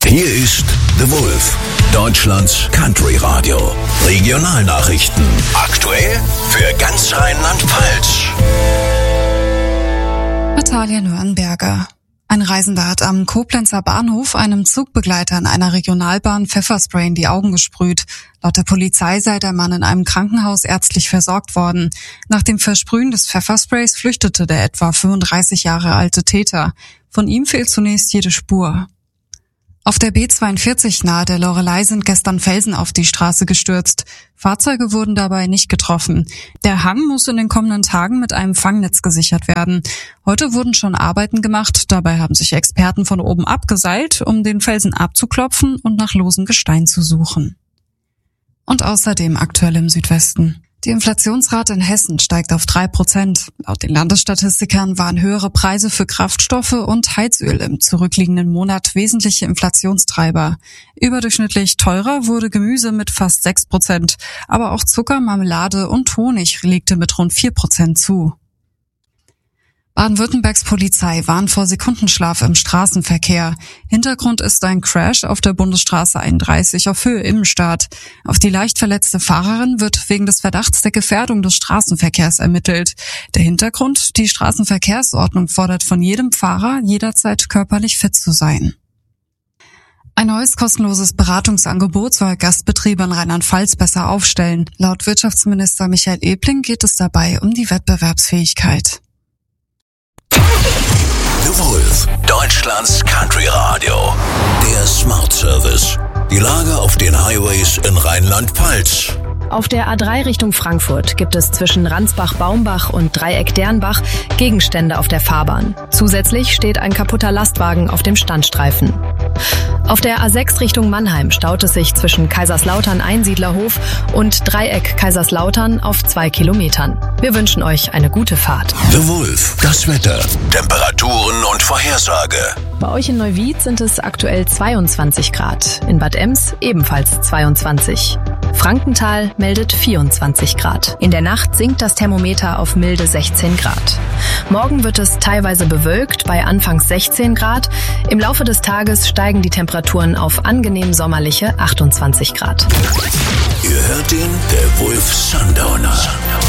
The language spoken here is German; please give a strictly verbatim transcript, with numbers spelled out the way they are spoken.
Hier ist The Wolf, Deutschlands Country Radio. Regionalnachrichten. Aktuell für ganz Rheinland-Pfalz. Natalia Nürnberger. Ein Reisender hat am Koblenzer Bahnhof einem Zugbegleiter in einer Regionalbahn Pfefferspray in die Augen gesprüht. Laut der Polizei sei der Mann in einem Krankenhaus ärztlich versorgt worden. Nach dem Versprühen des Pfeffersprays flüchtete der etwa fünfunddreißig Jahre alte Täter. Von ihm fehlt zunächst jede Spur. Auf der B zweiundvierzig nahe der Loreley sind gestern Felsen auf die Straße gestürzt. Fahrzeuge wurden dabei nicht getroffen. Der Hang muss in den kommenden Tagen mit einem Fangnetz gesichert werden. Heute wurden schon Arbeiten gemacht. Dabei haben sich Experten von oben abgeseilt, um den Felsen abzuklopfen und nach losem Gestein zu suchen. Und außerdem aktuell im Südwesten. Die Inflationsrate in Hessen steigt auf drei Prozent. Laut den Landesstatistikern waren höhere Preise für Kraftstoffe und Heizöl im zurückliegenden Monat wesentliche Inflationstreiber. Überdurchschnittlich teurer wurde Gemüse mit fast sechs Prozent, aber auch Zucker, Marmelade und Honig legte mit rund vier Prozent zu. Baden-Württembergs Polizei warnt vor Sekundenschlaf im Straßenverkehr. Hintergrund ist ein Crash auf der Bundesstraße einunddreißig auf Höhe Immenstadt. Auf die leicht verletzte Fahrerin wird wegen des Verdachts der Gefährdung des Straßenverkehrs ermittelt. Der Hintergrund: Die Straßenverkehrsordnung fordert von jedem Fahrer, jederzeit körperlich fit zu sein. Ein neues kostenloses Beratungsangebot soll Gastbetriebe in Rheinland-Pfalz besser aufstellen. Laut Wirtschaftsminister Michael Ebling geht es dabei um die Wettbewerbsfähigkeit. The Wolf, Deutschlands Country Radio. Der Smart Service. Die Lage auf den Highways in Rheinland-Pfalz. Auf der A drei Richtung Frankfurt gibt es zwischen Ransbach-Baumbach und Dreieck-Dernbach Gegenstände auf der Fahrbahn. Zusätzlich steht ein kaputter Lastwagen auf dem Standstreifen. Auf der A sechs Richtung Mannheim staut es sich zwischen Kaiserslautern-Einsiedlerhof und Dreieck-Kaiserslautern auf zwei Kilometern. Wir wünschen euch eine gute Fahrt. The Wolf, das Wetter, Temperaturen und Vorhersage. Bei euch in Neuwied sind es aktuell zweiundzwanzig Grad, in Bad Ems ebenfalls zweiundzwanzig. Frankenthal meldet vierundzwanzig Grad. In der Nacht sinkt das Thermometer auf milde sechzehn Grad. Morgen wird es teilweise bewölkt bei anfangs sechzehn Grad. Im Laufe des Tages steigen die Temperaturen auf angenehm sommerliche achtundzwanzig Grad. Ihr hört den The Wolf Sundowner.